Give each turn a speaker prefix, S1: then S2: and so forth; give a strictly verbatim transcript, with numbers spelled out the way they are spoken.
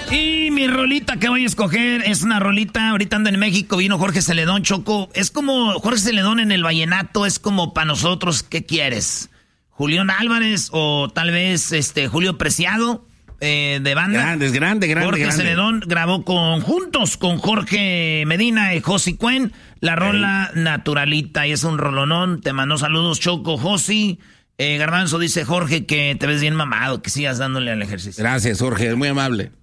S1: Y mi rolita que voy a escoger es una rolita, ahorita anda en México, vino Jorge Celedón, Choco. Es como Jorge Celedón en el vallenato, es como para nosotros, ¿qué quieres? Julián Álvarez o tal vez este Julio Preciado eh, de banda.
S2: Grandes, grande, grande,
S1: Jorge
S2: grande.
S1: Celedón grabó con juntos con Jorge Medina y Josi Cuen la rola hey. Naturalita, y es un rolonón. Te mandó saludos, Choco, Josi. Eh, Garbanzo dice Jorge que te ves bien mamado, que sigas dándole al ejercicio.
S2: Gracias, Jorge, muy amable.